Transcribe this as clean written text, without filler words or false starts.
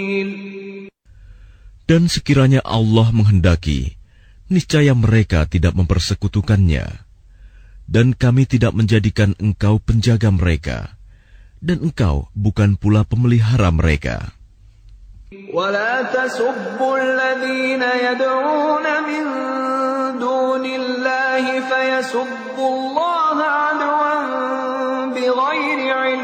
Dan sekiranya Allah menghendaki, niscaya mereka tidak mempersekutukannya. Dan kami tidak menjadikan engkau penjaga mereka, dan engkau bukan pula pemelihara mereka. وَلَا تَسُبُّوا الَّذِينَ يَدْعُونَ مِن دُونِ اللَّهِ فَيَسُبُّوا